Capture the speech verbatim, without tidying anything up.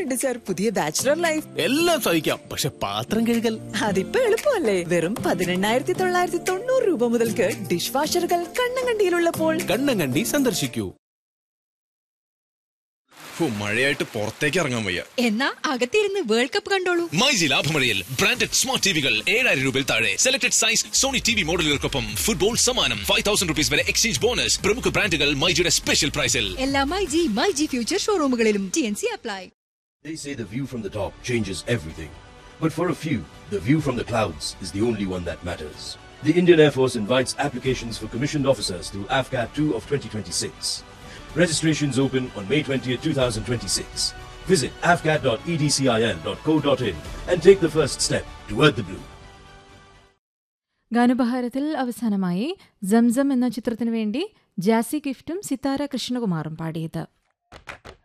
എങ്ങനെയുണ്ട് സാർ പുതിയ bachelor life? എല്ലാം സഹിക്കാം, പക്ഷെ പാത്രം കഴുകൽ അതിപ്പോ എളുപ്പമല്ലേ? വെറും പതിനെണ്ണായിരത്തി തൊള്ളായിരത്തി തൊണ്ണൂറ് രൂപ മുതൽക്ക് ഡിഷ് വാഷറുകൾ കണ്ണങ്കണ്ടിയിലുള്ളപ്പോൾ കണ്ണങ്കണ്ടി സന്ദർശിക്കൂ. മഴയായിട്ട് പുറത്തേക്ക് ഇറങ്ങാൻ വയ്യ. എന്നാ അകത്തിരുന്ന് വേൾഡ് കപ്പ് കണ്ടോളൂ. മൈജി ലാഭമഴയിൽ ബ്രാൻഡഡ് സ്മാർട്ട് ടിവികൾ ഏഴായിരം രൂപയിൽ താഴെ. Selected size Sony TV മോഡലുകൾക്കൊപ്പം football സമ്മാനം. ഫൈവ് തൗസൻഡ് റുപ്പീസ് വരെ എക്സ്ചേഞ്ച് ബോണസ്. പ്രമുഖ ബ്രാൻഡുകൾ മൈജിയുടെ സ്പെഷ്യൽ പ്രൈസിൽ. എല്ലാ myG myG future ഷോറൂമുകളിലും T N C apply. They say the view from the top changes everything. But for a few, the view from the clouds is the only one that matters. The Indian Air Force invites applications for commissioned officers through A F C A T two of twenty twenty-six. Registrations open on May twentieth, twenty twenty-six. Visit a f c a t dot e d c i l dot co dot in and take the first step toward the blue. ഗാനബഹാരത്തിൽ അവസാനമായി Zamzam എന്ന ചിത്രത്തിനു വേണ്ടി ജാസി ഗിഫ്റ്റും സിതാര കൃഷ്ണകുമാറും പാടിയത്.